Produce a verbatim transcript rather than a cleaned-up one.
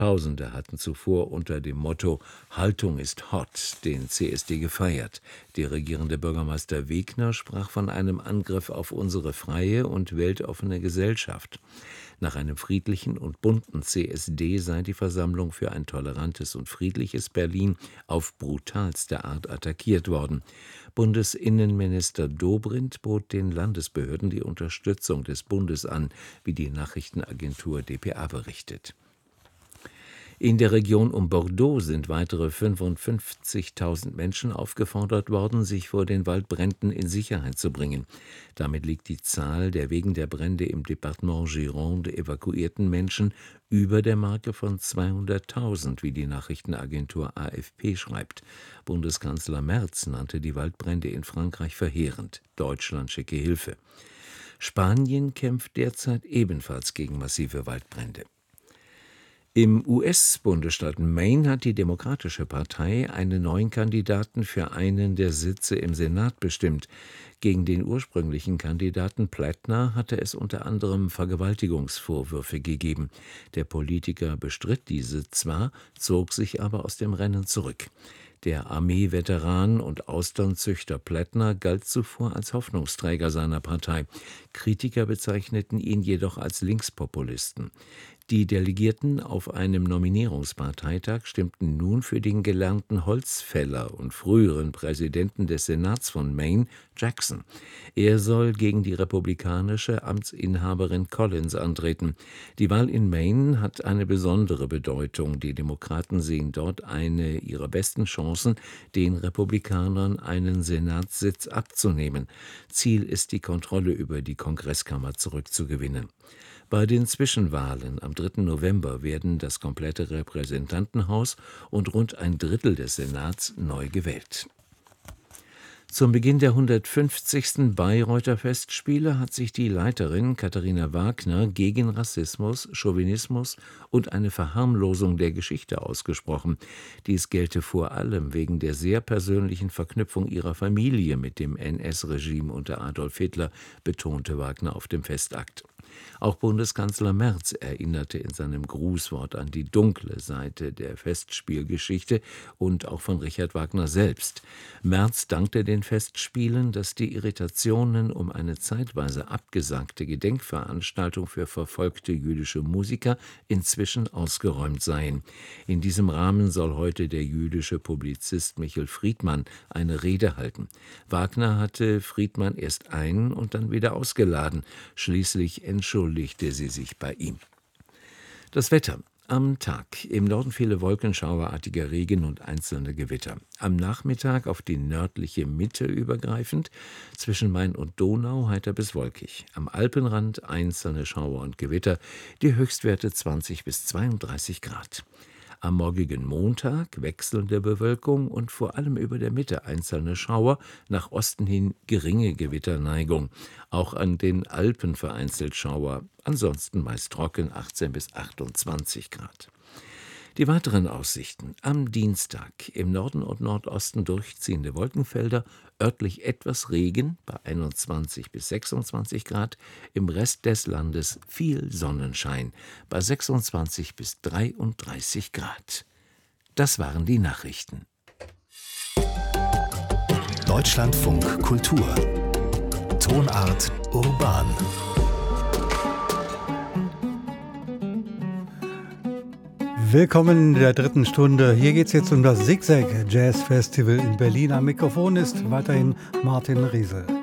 Tausende hatten zuvor unter dem Motto »Haltung ist hot« den C S D gefeiert. Der regierende Bürgermeister Wegner sprach von einem Angriff auf unsere freie und weltoffene Gesellschaft. Nach einem friedlichen und bunten C S D sei die Versammlung für ein tolerantes und friedliches Berlin auf brutalste Art attackiert worden. Bundesinnenminister Dobrindt bot den Landesbehörden die Unterstützung des Bundes an, wie die Nachrichtenagentur d p a berichtet. In der Region um Bordeaux sind weitere fünfundfünfzigtausend Menschen aufgefordert worden, sich vor den Waldbränden in Sicherheit zu bringen. Damit liegt die Zahl der wegen der Brände im Departement Gironde evakuierten Menschen über der Marke von zweihunderttausend, wie die Nachrichtenagentur A F P schreibt. Bundeskanzler Merz nannte die Waldbrände in Frankreich verheerend. Deutschland schicke Hilfe. Spanien kämpft derzeit ebenfalls gegen massive Waldbrände. Im U S-Bundesstaat Maine hat die Demokratische Partei einen neuen Kandidaten für einen der Sitze im Senat bestimmt. Gegen den ursprünglichen Kandidaten Plattner hatte es unter anderem Vergewaltigungsvorwürfe gegeben. Der Politiker bestritt diese zwar, zog sich aber aus dem Rennen zurück. Der Armee-Veteran und Austernzüchter Plattner galt zuvor als Hoffnungsträger seiner Partei. Kritiker bezeichneten ihn jedoch als Linkspopulisten. Die Delegierten auf einem Nominierungsparteitag stimmten nun für den gelernten Holzfäller und früheren Präsidenten des Senats von Maine, Jackson. Er soll gegen die republikanische Amtsinhaberin Collins antreten. Die Wahl in Maine hat eine besondere Bedeutung. Die Demokraten sehen dort eine ihrer besten Chancen, den Republikanern einen Senatssitz abzunehmen. Ziel ist, die Kontrolle über die Kongresskammer zurückzugewinnen. Bei den Zwischenwahlen am dritten November werden das komplette Repräsentantenhaus und rund ein Drittel des Senats neu gewählt. Zum Beginn der hundertfünfzigsten Bayreuther Festspiele hat sich die Leiterin Katharina Wagner gegen Rassismus, Chauvinismus und eine Verharmlosung der Geschichte ausgesprochen. Dies gelte vor allem wegen der sehr persönlichen Verknüpfung ihrer Familie mit dem N S-Regime unter Adolf Hitler, betonte Wagner auf dem Festakt. Auch Bundeskanzler Merz erinnerte in seinem Grußwort an die dunkle Seite der Festspielgeschichte und auch von Richard Wagner selbst. Merz dankte den Festspielen, dass die Irritationen um eine zeitweise abgesagte Gedenkveranstaltung für verfolgte jüdische Musiker inzwischen ausgeräumt seien. In diesem Rahmen soll heute der jüdische Publizist Michel Friedmann eine Rede halten. Wagner hatte Friedmann erst ein- und dann wieder ausgeladen. Schließlich entschuldigte sie sich bei ihm. Das Wetter. Am Tag im Norden viele Wolkenschauerartiger Regen und einzelne Gewitter. Am Nachmittag auf die nördliche Mitte übergreifend, zwischen Main und Donau heiter bis wolkig. Am Alpenrand einzelne Schauer und Gewitter, die Höchstwerte zwanzig bis zweiunddreißig Grad. Am morgigen Montag wechselnde Bewölkung und vor allem über der Mitte einzelne Schauer, nach Osten hin geringe Gewitterneigung. Auch an den Alpen vereinzelt Schauer, ansonsten meist trocken, achtzehn bis achtundzwanzig Grad. Die weiteren Aussichten. Am Dienstag im Norden und Nordosten durchziehende Wolkenfelder, örtlich etwas Regen bei einundzwanzig bis sechsundzwanzig Grad, im Rest des Landes viel Sonnenschein bei sechsundzwanzig bis dreiunddreißig Grad. Das waren die Nachrichten. Deutschlandfunk Kultur. Tonart urban. Willkommen in der dritten Stunde. Hier geht es jetzt um das Zigzag Jazz Festival in Berlin. Am Mikrofon ist weiterhin Martin Riesel.